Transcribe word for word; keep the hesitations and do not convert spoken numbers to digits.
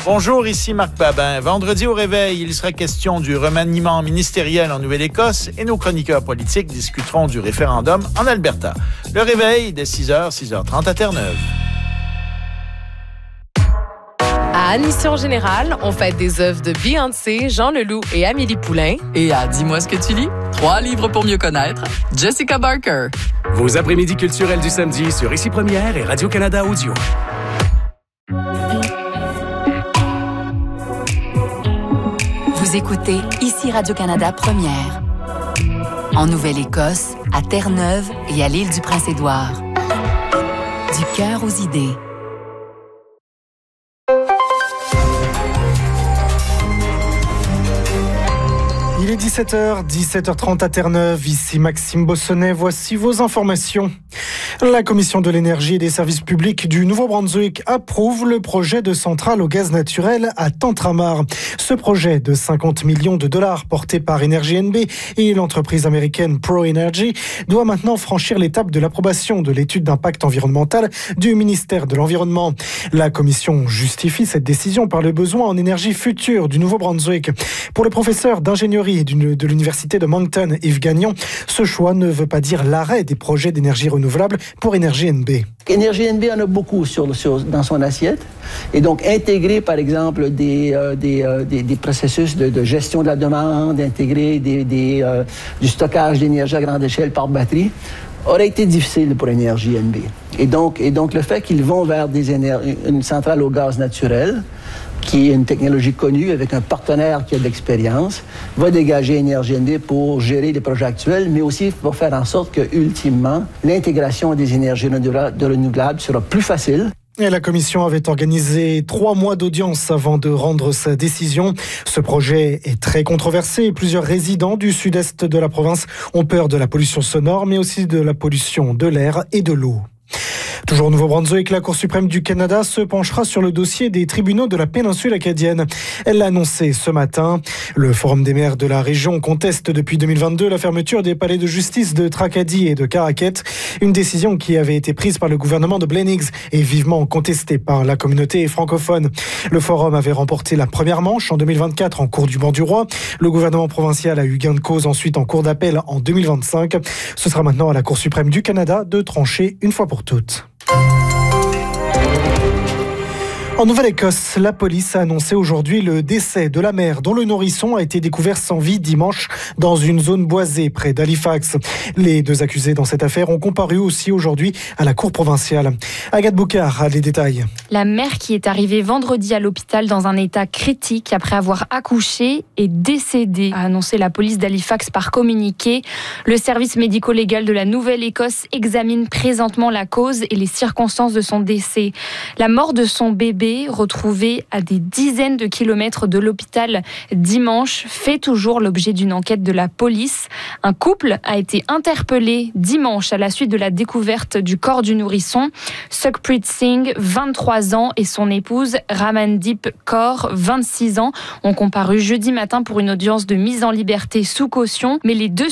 Bonjour, ici Marc Babin. Vendredi au réveil, il sera question du remaniement ministériel en Nouvelle-Écosse et nos chroniqueurs politiques discuteront du référendum en Alberta. Le réveil, dès six heures, six heures trente à Terre-Neuve. À Admission Générale, on fête des œuvres de Beyoncé, Jean Leloup et Amélie Poulain. Et à Dis-moi ce que tu lis, trois livres pour mieux connaître, Jessica Barker. Vos après-midi culturels du samedi sur Ici Première et Radio-Canada Audio. Vous écoutez Ici Radio-Canada Première. En Nouvelle-Écosse, à Terre-Neuve et à l'île du Prince-Édouard. Du cœur aux idées. Il est dix-sept heures, dix-sept heures trente à Terre-Neuve. Ici Maxime Bossonnet. Voici vos informations. La Commission de l'énergie et des services publics du Nouveau-Brunswick approuve le projet de centrale au gaz naturel à Tantramar. Ce projet de cinquante millions de dollars porté par Energy N B et l'entreprise américaine ProEnergy doit maintenant franchir l'étape de l'approbation de l'étude d'impact environnemental du ministère de l'Environnement. La Commission justifie cette décision par le besoin en énergie future du Nouveau-Brunswick. Pour le professeur d'ingénierie de l'Université de Moncton, Yves Gagnon, ce choix ne veut pas dire l'arrêt des projets d'énergie renouvelable pour Energy N B. Energy N B en a beaucoup sur, sur, dans son assiette. Et donc, intégrer, par exemple, des, euh, des, euh, des, des processus de, de gestion de la demande, intégrer des, des, euh, du stockage d'énergie à grande échelle par batterie, aurait été difficile pour Energy N B. Et donc, et donc le fait qu'ils vont vers des éner- une centrale au gaz naturel, qui est une technologie connue avec un partenaire qui a de l'expérience, va dégager Energy N B pour gérer les projets actuels, mais aussi pour faire en sorte que, ultimement, l'intégration des énergies renouvelables sera plus facile. Et la Commission avait organisé trois mois d'audience avant de rendre sa décision. Ce projet est très controversé. Plusieurs résidents du sud-est de la province ont peur de la pollution sonore, mais aussi de la pollution de l'air et de l'eau. Toujours au Nouveau-Brunswick, la Cour suprême du Canada se penchera sur le dossier des tribunaux de la péninsule acadienne. Elle l'a annoncé ce matin. Le Forum des maires de la région conteste depuis deux mille vingt-deux la fermeture des palais de justice de Tracadie et de Caraquet. Une décision qui avait été prise par le gouvernement de Blaine Higgs et vivement contestée par la communauté francophone. Le Forum avait remporté la première manche en deux mille vingt-quatre en cour du banc du roi. Le gouvernement provincial a eu gain de cause ensuite en cour d'appel en deux mille vingt-cinq. Ce sera maintenant à la Cour suprême du Canada de trancher une fois pour toutes. En Nouvelle-Écosse, la police a annoncé aujourd'hui le décès de la mère dont le nourrisson a été découvert sans vie dimanche dans une zone boisée près d'Halifax. Les deux accusés dans cette affaire ont comparu aussi aujourd'hui à la cour provinciale. Agathe Boucard a les détails. La mère qui est arrivée vendredi à l'hôpital dans un état critique après avoir accouché est décédée, a annoncé la police d'Halifax par communiqué. Le service médico-légal de la Nouvelle-Écosse examine présentement la cause et les circonstances de son décès. La mort de son bébé, retrouvé à des dizaines de kilomètres de l'hôpital dimanche, fait toujours l'objet d'une enquête de la police. Un couple a été interpellé dimanche à la suite de la découverte du corps du nourrisson. Sukhpreet Singh, vingt-trois ans, et son épouse Ramandeep Kaur, vingt-six ans, ont comparu jeudi matin pour une audience de mise en liberté sous caution. Mais les deux